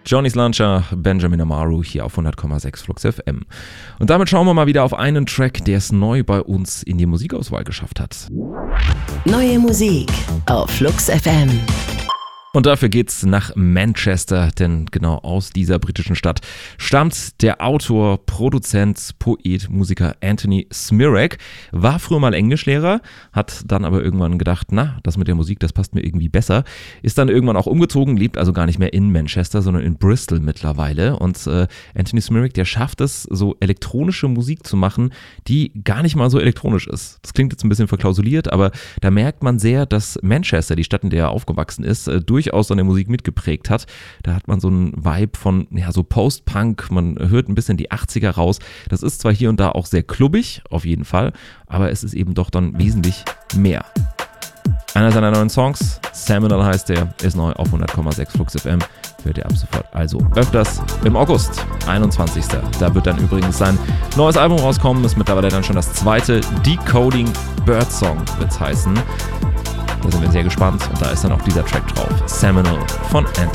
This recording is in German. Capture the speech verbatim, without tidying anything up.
Johnny's Launcher, Benjamin Amaru hier auf hundert Komma sechs Flux F M. Und damit schauen wir mal wieder auf einen Track, der es neu bei uns in die Musikauswahl geschafft hat. Neue Musik auf Flux F M. Und dafür geht's nach Manchester, denn genau aus dieser britischen Stadt stammt der Autor, Produzent, Poet, Musiker Anthony Smirak. War früher mal Englischlehrer, hat dann aber irgendwann gedacht, na, das mit der Musik, das passt mir irgendwie besser. Ist dann irgendwann auch umgezogen, lebt also gar nicht mehr in Manchester, sondern in Bristol mittlerweile. Und äh, Anthony Smirak, der schafft es, so elektronische Musik zu machen, die gar nicht mal so elektronisch ist. Das klingt jetzt ein bisschen verklausuliert, aber da merkt man sehr, dass Manchester, die Stadt, in der er aufgewachsen ist, äh, durch durchaus seine Musik mitgeprägt hat. Da hat man so einen Vibe von, ja, so Post-Punk, man hört ein bisschen die achtziger raus. Das ist zwar hier und da auch sehr klubbig, auf jeden Fall, aber es ist eben doch dann wesentlich mehr. Einer seiner neuen Songs, Seminole heißt der, ist neu auf hundert Komma sechs Flux F M. Hört ihr ab sofort also öfters im August, einundzwanzigsten Da wird dann übrigens sein neues Album rauskommen, ist mittlerweile dann schon das zweite, Decoding Birdsong wird es heißen. Da sind wir sehr gespannt und da ist dann auch dieser Track drauf, Seminole von Anthony